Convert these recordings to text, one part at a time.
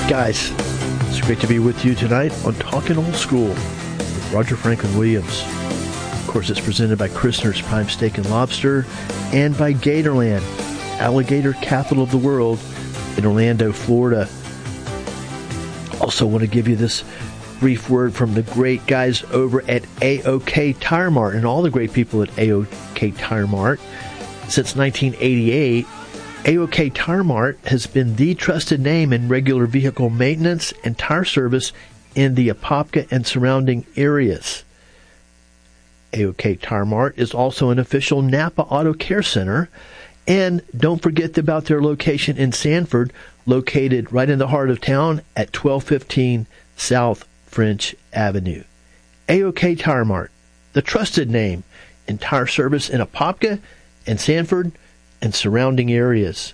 Guys, it's great to be with you tonight on Talking Old School with Roger Franklin Williams. Of course, it's presented by Christner's Prime Steak and Lobster and by Gatorland, alligator capital of the world in Orlando, Florida. Also want to give you this brief word from the great guys over at A-OK Tire Mart and all the great people at A-OK Tire Mart. Since 1988, A-OK Tire Mart has been the trusted name in regular vehicle maintenance and tire service in the Apopka and surrounding areas. A-OK Tire Mart is also an official Napa Auto Care Center. And don't forget about their location in Sanford, located right in the heart of town at 1215 South French Avenue. A-OK Tire Mart, the trusted name in tire service in Apopka and Sanford and surrounding areas.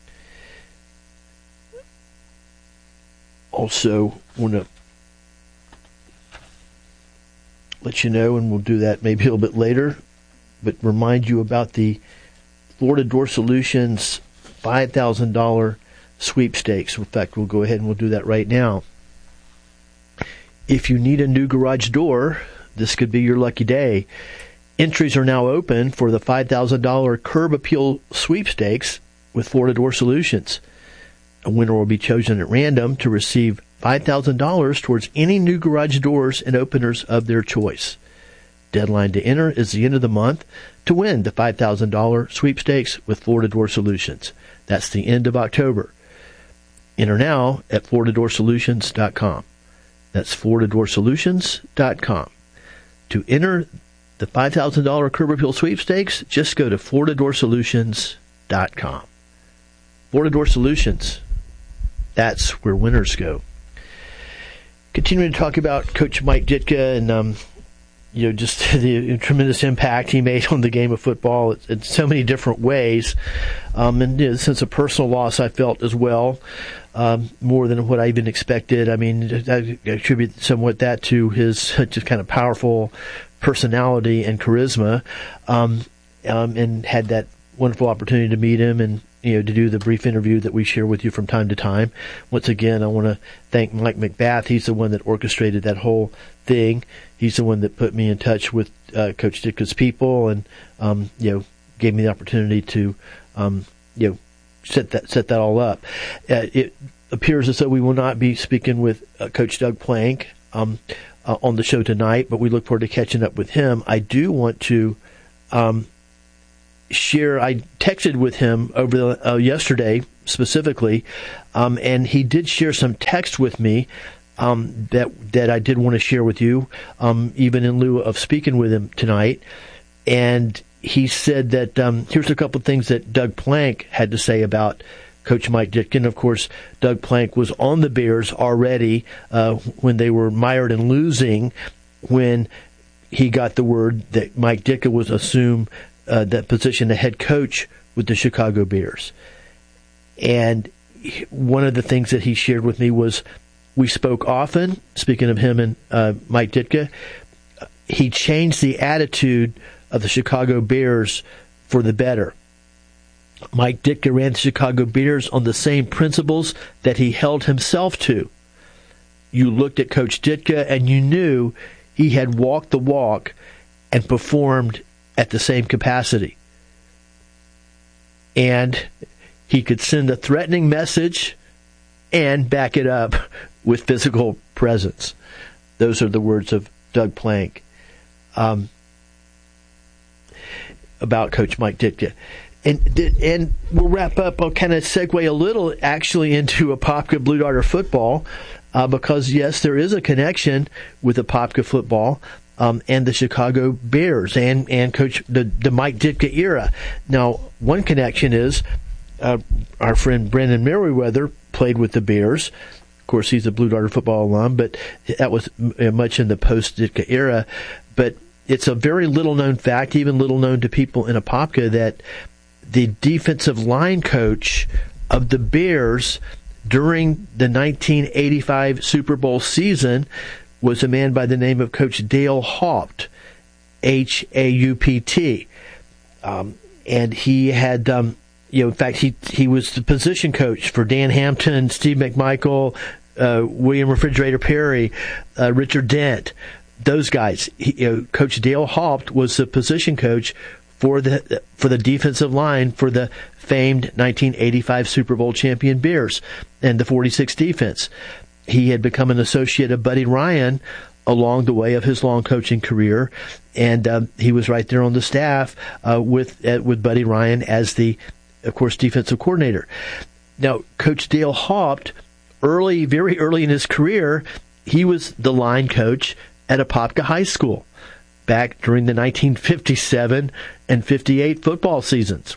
Also want to let you know, and we'll do that maybe a little bit later, but remind you about the Florida Door Solutions $5,000 sweepstakes. In fact, we'll go ahead and we'll do that right now. If you need a new garage door, this could be your lucky day. Entries are now open for the $5,000 Curb Appeal sweepstakes with Florida Door Solutions. A winner will be chosen at random to receive $5,000 towards any new garage doors and openers of their choice. Deadline to enter is the end of the month to win the $5,000 sweepstakes with Florida Door Solutions. That's the end of October. Enter now at FloridaDoorSolutions.com. That's FloridaDoorSolutions.com. To enter the $5,000 Curb Appeal sweepstakes, just go to FloridaDoorSolutions.com. Florida Door Solutions. That's where winners go. Continuing to talk about Coach Mike Ditka and just the tremendous impact he made on the game of football in so many different ways. And since a personal loss I felt as well, more than what I even expected. I mean, I attribute somewhat that to his just kind of powerful personality and charisma, and had that wonderful opportunity to meet him and to do the brief interview that we share with you from time to time. Once again, I want to thank Mike McBath. He's the one that orchestrated that whole thing. He's the one that put me in touch with Coach Ditka's people, and gave me the opportunity to set that all up. It appears as though we will not be speaking with Coach Doug Plank on the show tonight, but we look forward to catching up with him. I do want to share. I texted with him over yesterday specifically, and he did share some text with me that I did want to share with you, even in lieu of speaking with him tonight. And he said that here's a couple of things that Doug Plank had to say about Coach Mike Ditka. And of course, Doug Plank was on the Bears already when they were mired in losing, when he got the word that Mike Ditka was assumed that position, the head coach with the Chicago Bears. And one of the things that he shared with me was we spoke often, speaking of him and Mike Ditka. He changed the attitude of the Chicago Bears for the better. Mike Ditka ran the Chicago Bears on the same principles that he held himself to. You looked at Coach Ditka and you knew he had walked the walk and performed at the same capacity. And he could send a threatening message and back it up with physical presence. Those are the words of Doug Plank about Coach Mike Ditka. And we'll wrap up. I'll kind of segue a little actually into Apopka Blue Darter football, because yes, there is a connection with Apopka football and the Chicago Bears and Coach the Mike Ditka era. Now, one connection is our friend Brandon Merriweather played with the Bears. Of course, he's a Blue Darter football alum, but that was much in the post-Ditka era. But it's a very little-known fact, even little-known to people in Apopka, that the defensive line coach of the Bears during the 1985 Super Bowl season was a man by the name of Coach Dale Haupt, Haupt. And he had, in fact, he was the position coach for Dan Hampton, Steve McMichael, William Refrigerator Perry, Richard Dent, those guys. Coach Dale Haupt was the position coach for the defensive line for the famed 1985 Super Bowl champion Bears and the 46 defense. He had become an associate of Buddy Ryan along the way of his long coaching career, and he was right there on the staff with Buddy Ryan as the, of course, defensive coordinator. Now, Coach Dale Haupt, very early in his career, he was the line coach at Apopka High School back during the 1957 and 58 football seasons.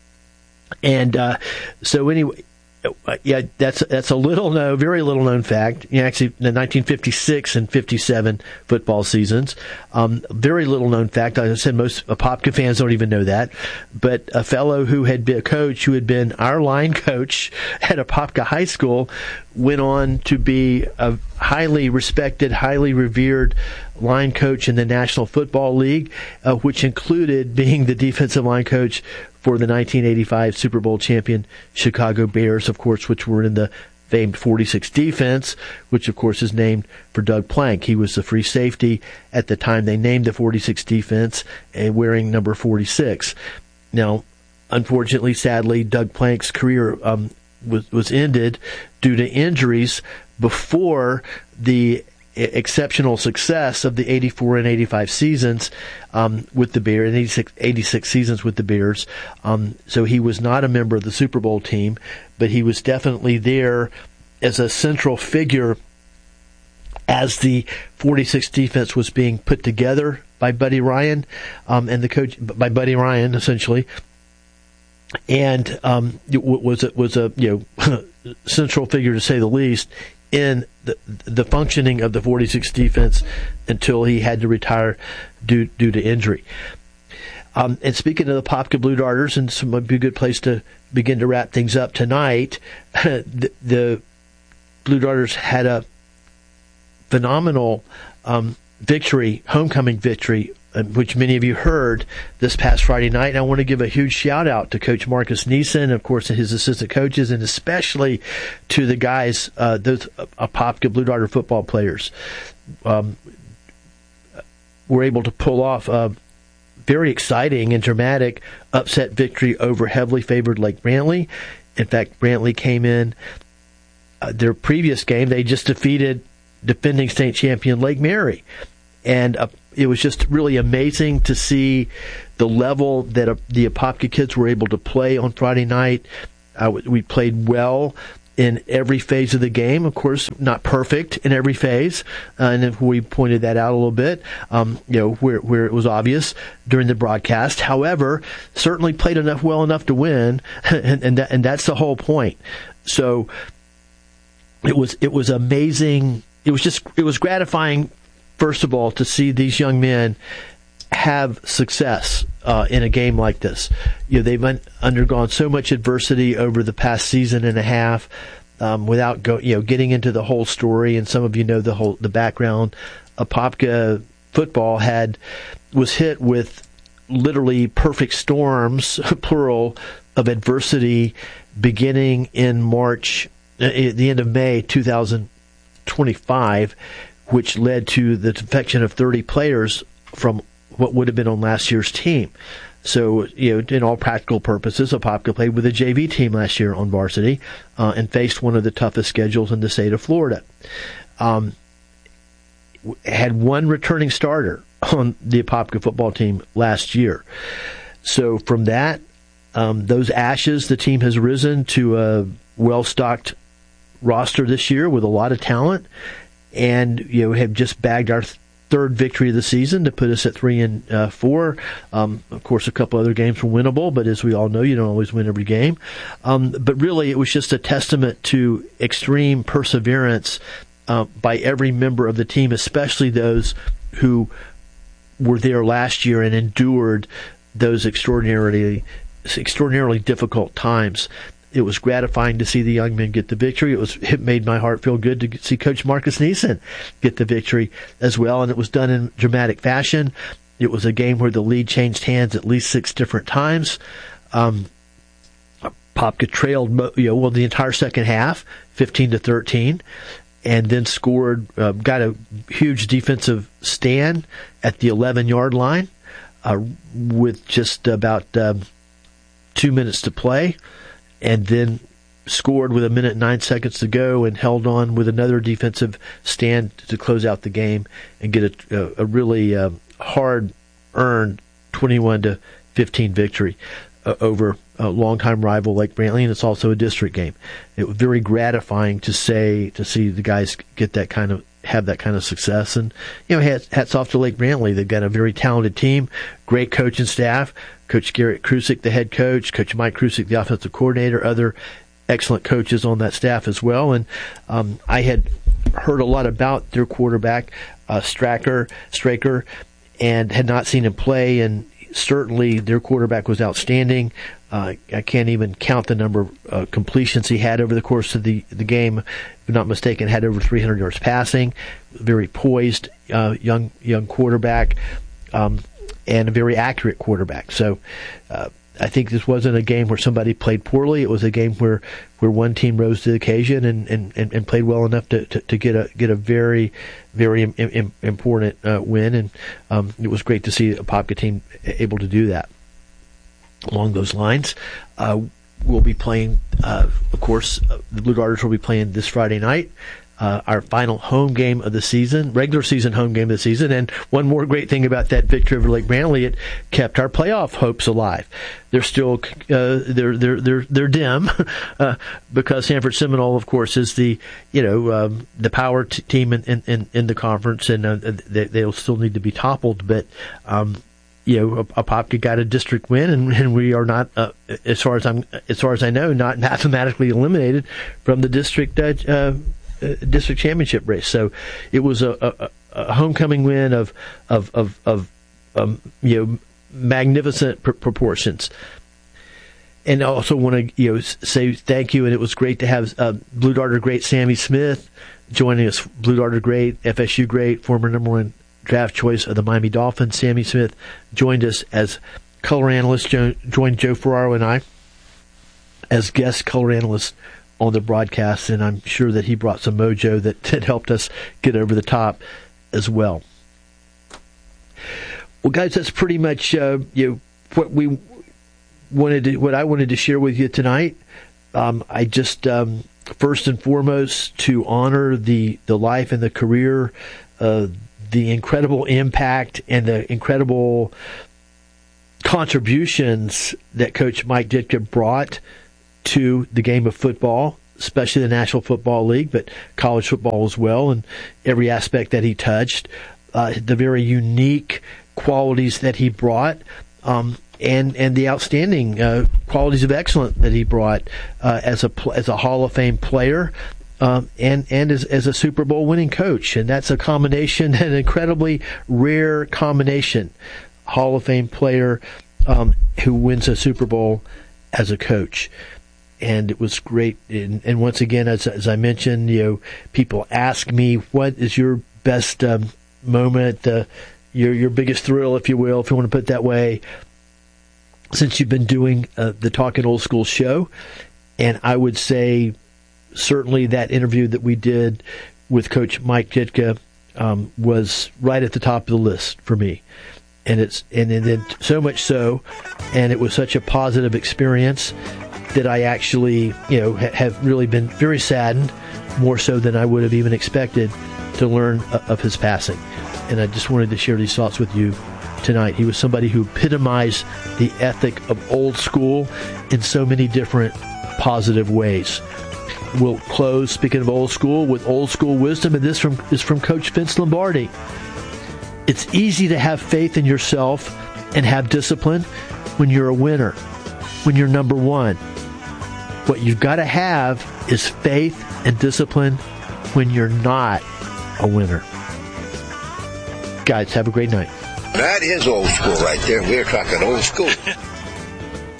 And so anyway, that's a very little known fact. Actually, the 1956 and 57 football seasons, very little known fact. Like I said, most Apopka fans don't even know that. But a fellow who had been a coach, who had been our line coach at Apopka High School, went on to be a highly respected, highly revered line coach in the National Football League, which included being the defensive line coach for the 1985 Super Bowl champion Chicago Bears, of course, which were in the famed 46 defense, which, of course, is named for Doug Plank. He was the free safety at the time they named the 46 defense, and wearing number 46. Now, unfortunately, sadly, Doug Plank's career was ended due to injuries before the exceptional success of the 84 and 85 seasons with the Bears, and 86 seasons with the Bears. So he was not a member of the Super Bowl team, but he was definitely there as a central figure as the 46 defense was being put together by Buddy Ryan, and the coach by Buddy Ryan essentially, and it was a central figure, to say the least, in the functioning of the 46 defense until he had to retire due to injury. And speaking of the Apopka Blue Darters, and this might be a good place to begin to wrap things up tonight, the Blue Darters had a phenomenal homecoming victory, which many of you heard this past Friday night. And I want to give a huge shout out to Coach Marcus Neeson, of course, and his assistant coaches, and especially to the guys, those Apopka Blue Darter football players. Were able to pull off a very exciting and dramatic upset victory over heavily favored Lake Brantley. In fact, Brantley came in their previous game. They just defeated defending state champion Lake Mary. And it was just really amazing to see the level that the Apopka kids were able to play on Friday night. We played well in every phase of the game. Of course, not perfect in every phase, and we pointed that out a little bit, where it was obvious during the broadcast. However, certainly played well enough to win, and that's the whole point. So it was amazing. It was gratifying, first of all, to see these young men have success in a game like this. They've undergone so much adversity over the past season and a half, without getting into the whole story. And some of you know the background. Apopka football was hit with literally perfect storms, plural, of adversity, beginning in March, at the end of May 2025. Which led to the defection of 30 players from what would have been on last year's team. So, in all practical purposes, Apopka played with a JV team last year on varsity and faced one of the toughest schedules in the state of Florida. Had one returning starter on the Apopka football team last year. So from that, those ashes, the team has risen to a well-stocked roster this year with a lot of talent. And have just bagged our third victory of the season to put us at 3-4. Of course, a couple other games were winnable, but as we all know, you don't always win every game. But really, it was just a testament to extreme perseverance by every member of the team, especially those who were there last year and endured those extraordinarily difficult times. It was gratifying to see the young men get the victory. It made my heart feel good to see Coach Marcus Neeson get the victory as well, and it was done in dramatic fashion. It was a game where the lead changed hands at least 6 different times. Apopka trailed, the entire second half, 15-13, and then scored, got a huge defensive stand at the 11-yard line with just about 2 minutes to play, and then scored with 1 minute and 9 seconds to go and held on with another defensive stand to close out the game and get a really hard-earned 21-15 victory over a longtime rival Lake Brantley, and it's also a district game. It was very gratifying to see the guys have that kind of success. And hats off to Lake Brantley. They've got a very talented team, great coaching staff. Coach Garrett Krusik, the head coach, Coach Mike Krusik, the offensive coordinator, other excellent coaches on that staff as well. And I had heard a lot about their quarterback, Straker, and had not seen him play, and certainly their quarterback was outstanding. I can't even count the number of completions he had over the course of the game. If I'm not mistaken, had over 300 yards passing. Very poised young quarterback, and a very accurate quarterback. So I think this wasn't a game where somebody played poorly. It was a game where one team rose to the occasion and played well enough to get a very, very important win. And it was great to see a Apopka team able to do that. Along those lines, we'll be playing, of course, the Blue Darters will be playing this Friday night. Our final home game of the season, regular season home game of the season. And one more great thing about that victory over Lake Brantley, it kept our playoff hopes alive. They're still they're dim because Sanford Seminole, of course, is the power team in the conference, and they'll still need to be toppled. But Apopka got a district win, and we are not, as far as I know, not mathematically eliminated from the district championship race. So it was a homecoming win of magnificent proportions. And I also want to say thank you, and it was great to have Blue Darter great Sammy Smith joining us. Blue Darter great, FSU great, former number 1 draft choice of the Miami Dolphins. Sammy Smith joined us as color analyst, joined Joe Ferraro and I as guest color analysts on the broadcast, and I'm sure that he brought some mojo that helped us get over the top as well. Well, guys, that's pretty much what we what I wanted to share with you tonight. I just first and foremost to honor the life and the career, the incredible impact and the incredible contributions that Coach Mike Ditka brought to the game of football, especially the National Football League, but college football as well, and every aspect that he touched, the very unique qualities that he brought, and the outstanding qualities of excellence that he brought as a Hall of Fame player, and as a Super Bowl winning coach. And that's a combination, an incredibly rare combination. Hall of Fame player who wins a Super Bowl as a coach. And it was great. And once again, as I mentioned, people ask me, what is your best moment, your biggest thrill, if you will, if you want to put it that way, since you've been doing the Talking Old School show. And I would say certainly that interview that we did with Coach Mike Ditka was right at the top of the list for me. And then so much so, and it was such a positive experience that I actually, have really been very saddened, more so than I would have even expected, to learn of his passing. And I just wanted to share these thoughts with you tonight. He was somebody who epitomized the ethic of old school in so many different positive ways. We'll close, speaking of old school, with old school wisdom, and this is from Coach Vince Lombardi. It's easy to have faith in yourself and have discipline when you're a winner, when you're number one. What you've got to have is faith and discipline when you're not a winner. Guys, have a great night. That is old school right there. We're talking old school.